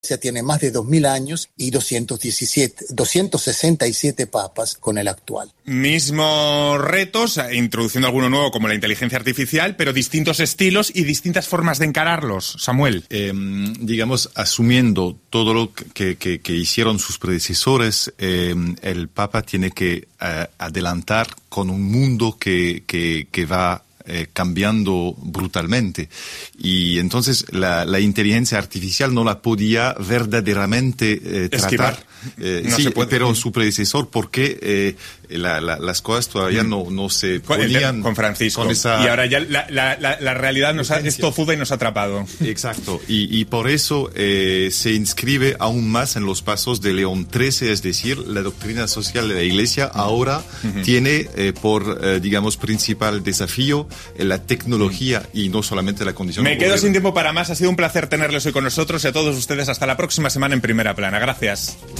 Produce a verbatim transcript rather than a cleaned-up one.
tiene más de dos mil años y doscientos diecisiete, doscientos sesenta y siete papas con el actual. Mismos retos, introduciendo alguno nuevo como la inteligencia artificial, pero distintos estilos y distintas formas de encararlos. Samuel. Eh, digamos, asumiendo todo lo que, que, que hicieron sus predecesores, eh, el Papa tiene que eh, adelantar con un mundo que, que, que va Eh, cambiando brutalmente, y entonces la, la inteligencia artificial no la podía verdaderamente eh, tratar. Eh, no sí, se puede. Pero su predecesor, porque eh, la, la, las cosas todavía mm. no, no se con, ponían con Francisco. Con esa... Y ahora ya la, la, la, la realidad nos ha, es tozuda y nos ha atrapado. Exacto, y, y por eso eh, se inscribe aún más en los pasos de León trece, es decir, la doctrina social de la Iglesia ahora uh-huh. tiene eh, por, eh, digamos, principal desafío la tecnología y no solamente la condición. Me quedo sin tiempo para más. Ha sido un placer tenerles hoy con nosotros y a todos ustedes hasta la próxima semana en Primera Plana. Gracias.